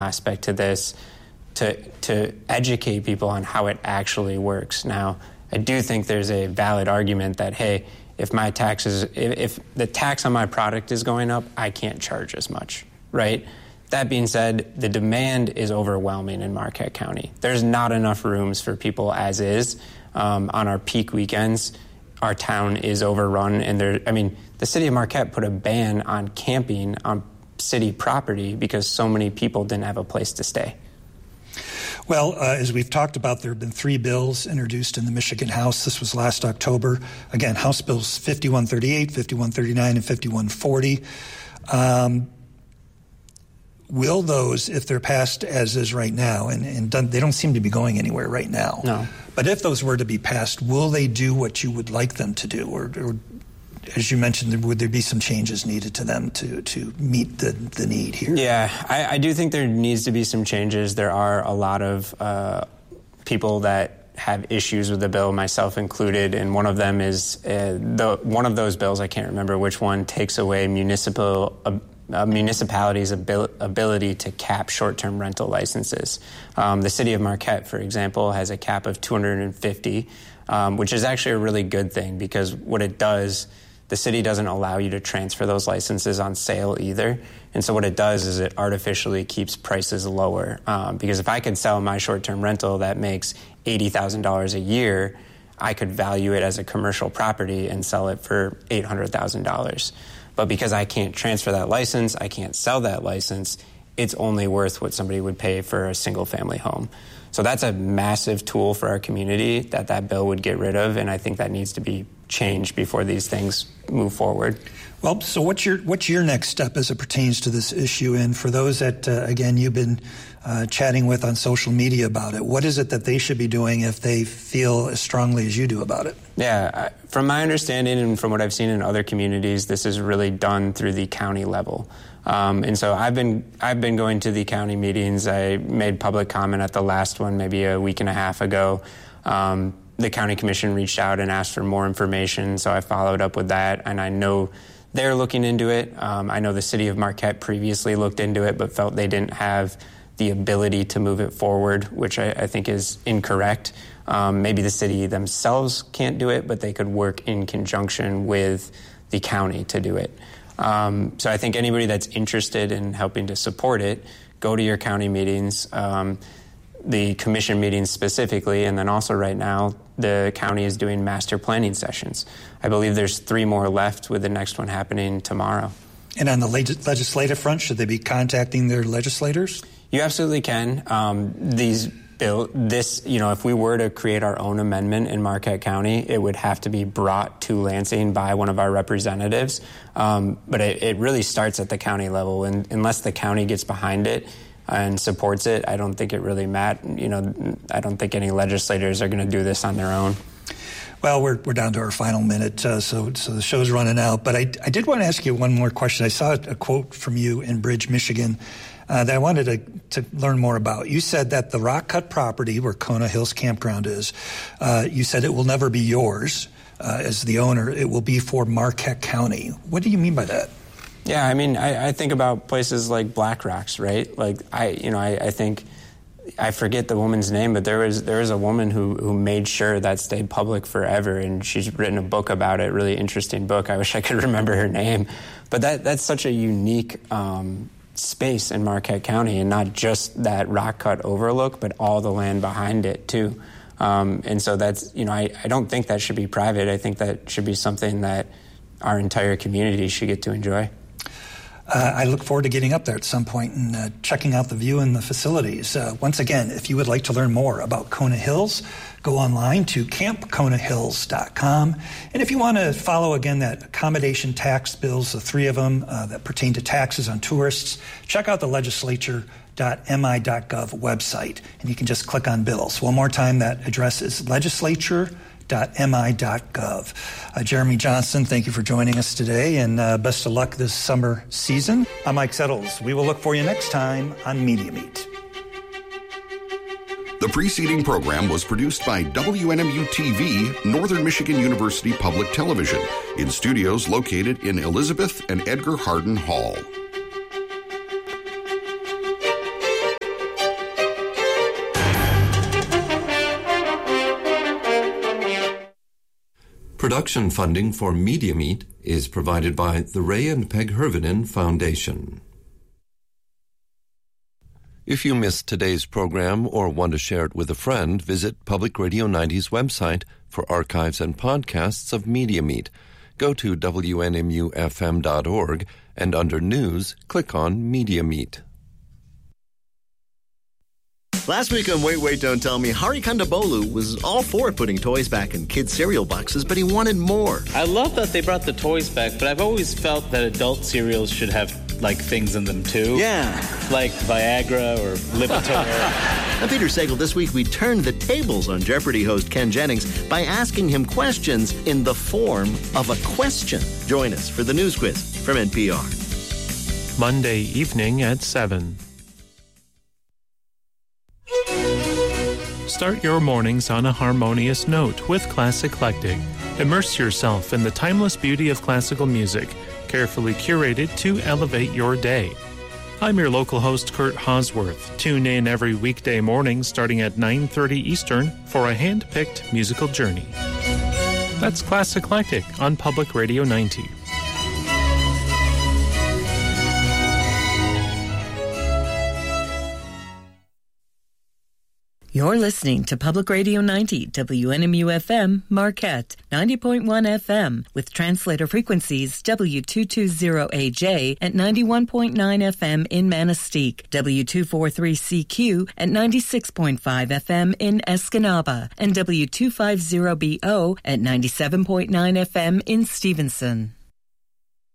aspect to this to educate people on how it actually works. Now, I do think there's a valid argument that, hey, if the tax on my product is going up, I can't charge as much, right? That being said, the demand is overwhelming in Marquette County. There's not enough rooms for people as is. On our peak weekends, our town is overrun, and the city of Marquette put a ban on camping on city property because so many people didn't have a place to stay. Well, as we've talked about, there have been 3 bills introduced in the Michigan House. This was last October. Again, House Bills 5138, 5139, and 5140. Will those, if they're passed as is right now, and they don't seem to be going anywhere right now. No. But if those were to be passed, will they do what you would like them to do? Or as you mentioned, would there be some changes needed to them to meet the need here? Yeah, I do think there needs to be some changes. There are a lot of people that have issues with the bill, myself included, and one of them is one of those bills, I can't remember which one, takes away municipalities' ability to cap short-term rental licenses. The city of Marquette, for example, has a cap of 250, which is actually a really good thing because what it does, the city doesn't allow you to transfer those licenses on sale either. And so what it does is it artificially keeps prices lower. Because if I could sell my short-term rental that makes $80,000 a year, I could value it as a commercial property and sell it for $800,000. But because I can't transfer that license, I can't sell that license, it's only worth what somebody would pay for a single-family home. So that's a massive tool for our community that bill would get rid of, and I think that needs to be changed before these things move forward. Well, so what's your next step as it pertains to this issue? And for those that, again, you've been chatting with on social media about it, what is it that they should be doing if they feel as strongly as you do about it? Yeah, from my understanding and from what I've seen in other communities, this is really done through the county level. And so I've been going to the county meetings. I made public comment at the last one maybe a week and a half ago. The county commission reached out and asked for more information, so I followed up with that, and I know they're looking into it. I know the city of Marquette previously looked into it but felt they didn't have the ability to move it forward, which I think is incorrect. Maybe the city themselves can't do it, but they could work in conjunction with the county to do it. So I think anybody that's interested in helping to support it, go to your county meetings, the commission meetings specifically, and then also right now the county is doing master planning sessions. I believe there's 3 more left with the next one happening tomorrow. And on the legislative front, should they be contacting their legislators? You absolutely can. If we were to create our own amendment in Marquette County, it would have to be brought to Lansing by one of our representatives. But it really starts at the county level, and unless the county gets behind it and supports it, I don't think it really matters. I don't think any legislators are going to do this on their own. Well, we're down to our final minute, so the show's running out. But I did want to ask you one more question. I saw a quote from you in Bridge, Michigan, that I wanted to learn more about. You said that the Rock Cut property, where Kona Hills Campground is, you said it will never be yours as the owner. It will be for Marquette County. What do you mean by that? Yeah, I mean, I think about places like Black Rocks, right? Like, I think, I forget the woman's name, but there was a woman who made sure that stayed public forever, and she's written a book about it, really interesting book. I wish I could remember her name. But that's such a unique space in Marquette County, and not just that rock cut overlook, but all the land behind it, too. And so that's, I don't think that should be private. I think that should be something that our entire community should get to enjoy. I look forward to getting up there at some point and checking out the view and the facilities. Once again, if you would like to learn more about Kona Hills, go online to campkonahills.com. And if you want to follow, again, that accommodation tax bills, the 3 of them that pertain to taxes on tourists, check out the legislature.mi.gov website, and you can just click on bills. One more time, that address is legislature.mi.gov. Jeremy Johnson, thank you for joining us today, and best of luck this summer season. I'm Mike Settles. We will look for you next time on Media Meet. The preceding program was produced by WNMU-TV, Northern Michigan University Public Television, in studios located in Elizabeth and Edgar Hardin Hall. Production funding for Media Meet is provided by the Ray and Peg Hervinen Foundation. If you missed today's program or want to share it with a friend, visit Public Radio 90's website for archives and podcasts of Media Meet. Go to WNMUFM.org and under News, click on Media Meet. Last week on Wait, Wait, Don't Tell Me, Hari Kondabolu was all for putting toys back in kids' cereal boxes, but he wanted more. I love that they brought the toys back, but I've always felt that adult cereals should have, things in them, too. Yeah. Like Viagra or Lipitor. Now, Peter Sagal, this week we turned the tables on Jeopardy host Ken Jennings by asking him questions in the form of a question. Join us for the News Quiz from NPR. Monday evening at 7. Start your mornings on a harmonious note with Class Eclectic. Immerse yourself in the timeless beauty of classical music, carefully curated to elevate your day. I'm your local host, Kurt Hosworth. Tune in every weekday morning starting at 9:30 Eastern for a hand-picked musical journey. That's Class Eclectic on Public Radio 90. You're listening to Public Radio 90, WNMU-FM, Marquette, 90.1 FM, with translator frequencies W220AJ at 91.9 FM in Manistee, W243CQ at 96.5 FM in Escanaba, and W250BO at 97.9 FM in Stevenson.